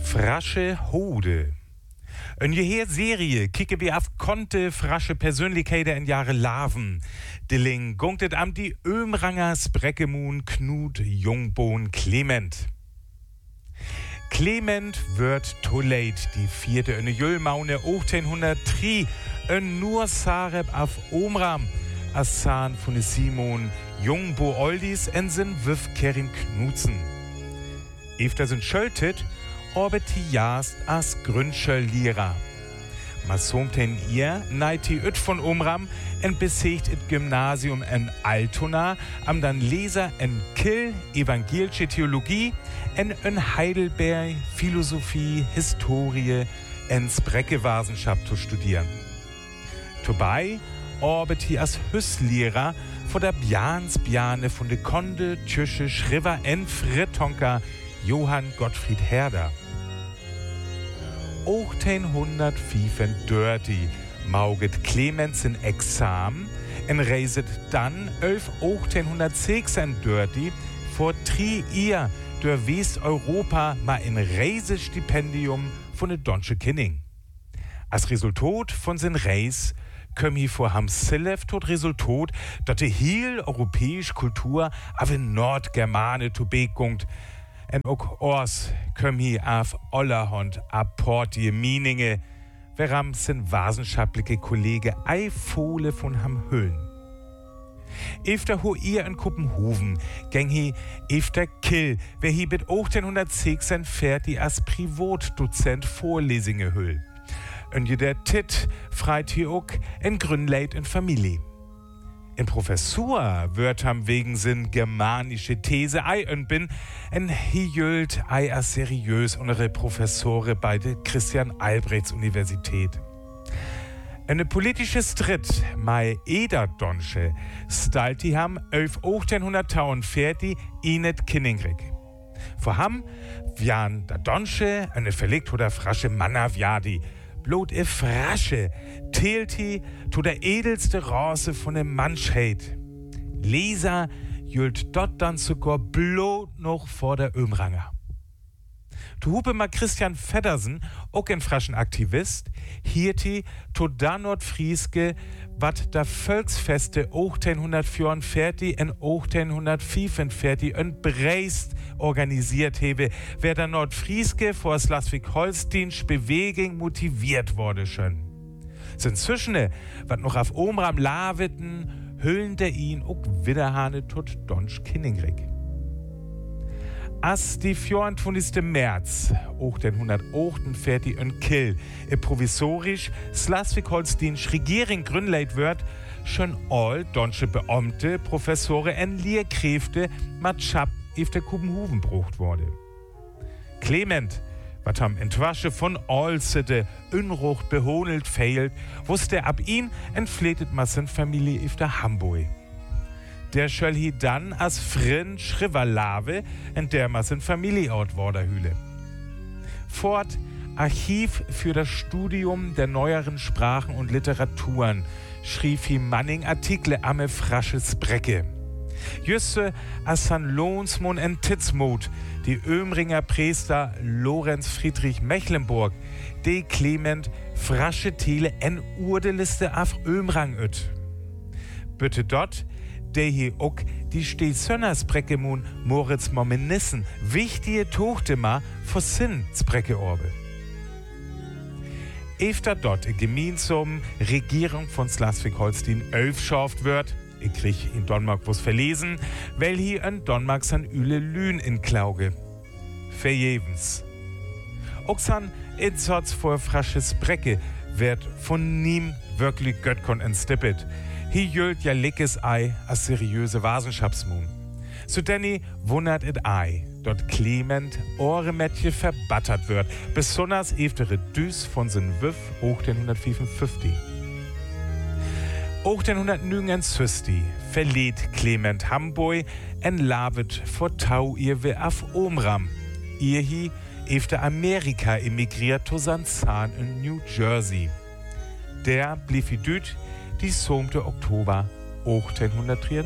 Frasche Hode. Een geheer serie kicken wir auf konte frasche Persönlichkeiten in Jahre Laven. Dilling gunktet am die Ömrangers Breckemoon Knut Jungbohn Clement. Clement wird too late, die vierte in Jüllmaune 1803, nur Sareb auf Omram, Assan von Simon Jungbo Oldis en sin Wiff Kerin Knudsen. Efter sind schöltet, orbet die Jast as Grünschöll-Lehrer. Masomten ihr neiti üt von Omram en besiegt it Gymnasium en Altona, am dann Leser en Kill evangelische Theologie en Heidelberg Philosophie, Historie en Spreckewasenschaft zu studieren. Dabei orbet hi as Hüsslehrer vor der Bjane von de Konde Tschüsche Schriver en Frittonker Johann Gottfried Herder. 1835 mauget Clemens in Examen en reiset dann 1836 vor 3 Jahren durch Westeuropa mal ein Reisestipendium von der Donsche Kinning. Als Resultat von sin Reis kömm hi vor Hamsillev tot Resultat, dat de heel europäisch Kultur auf in Nordgermane to begungt. En ook Ors kömm hi auf allerhand apportie Mieninge, weram sin wissenschaftliche Kollege Eifole von Ham Hüllen. Efter ho ihr in Kuppenhoven gäng hi efter Kill, wer hi mit 1846 als Privatdozent Vorlesinge hüll. Und jeder Tit freit hi ook en Grünleit in Familie. En Professor wird ham wegen sin germanische These bin en hi jült as seriös unsere Professore bei der Christian Albrechts Universität. Eine politische Stritt mei Eder Donsche stalt die ham 1840 inet Kinningrik. Vor ham wian da Donsche eine verlegt oder frasche Manna viadi. Blot frasche teilt hi to der edelste Rasse von der Menschheit. Leser jült dort dann sogar blot noch vor der Ömranger. Tu hupe ma Christian Feddersen, auch ein fraschen Aktivist, hirti to da Nordfrieske, wat da Volksfeste 1844 en 1845 en Breist organisiert hebe, wer da Nordfrieske vor Schleswig-Holsteinsch Bewegung motiviert wurde schon. Sind Zwischene, wat noch auf Omram Lawitten, hüllen der ihn auch Widerhane tot Donsch Kinningrik. As die 24. März 1848 in Kill provisorisch Schleswig-Holsteinsch Regierung gründleit wird, schon all donsche Beamte, Professore en Lehrkräfte mat Schab auf der Kubenhoven brucht wurde. Clement, wat ham entwasche von all sitte Unrucht behonelt fehlt, wusste ab ihn entfletet ma sin Familie auf der Hamburg. Der schöll hi dann as Frin Schriverlave, in der ma sin Familieort Worderhüle. Fort Archiv für das Studium der neueren Sprachen und Literaturen schrieb hi Manning Artikel amme frasches Brecke. Jüsse as San Lohnsmon en Titzmut, die Ömringer Priester Lorenz Friedrich Mecklenburg, de Clement frasche Tele en Urdeliste af Ömrang öt. Bitte dort der hier auch die Stehsönners-Breckemun Moritz Momenissen wichtige Tochtema vor Sinn-Spreckeorbe. Efter dort gemeinsam Regierung von Schleswig-Holstein aufschafft wird, ich krieg in Donmark was verlesen, weil hier in Donmark san Üle Lühn in Klauge. Verjewens. Auch san Insatz vor frasches Brecke wird von niem wirklich Göttkon entstippet. Hi jült ja lickes Ei as seriöse Wasenschapsmun. So Danny wundert it Ei, dort Clement Ohremättje verbattert wird, besonders eftere Düs von sin Wiff 1855. 1859 verlädt Clement Hamburg en Lavet vor Tau ihr auf Omram. Ihr hi efter Amerika emigriert to Sanzahn in New Jersey. Der blieb wie düt die 7. Oktober 1863.